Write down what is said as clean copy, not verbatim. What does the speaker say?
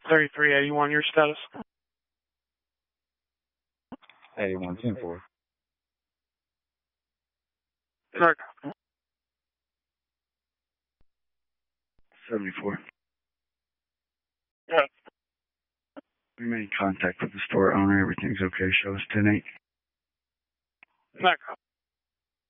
3381, your status? 8110-4. Mark. 74. Yeah. We made contact with the store owner. Everything's okay. Show us 10-8. Mark.